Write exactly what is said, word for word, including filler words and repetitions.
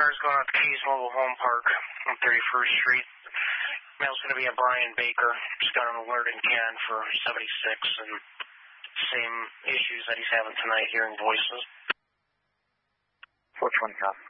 cars going out to Keys Mobile Home Park on thirty-first Street. Mail's going to be a Brian Baker. Just got an alert in Ken for seventy-six, and same issues that he's having tonight, hearing voices. four twenty, copy.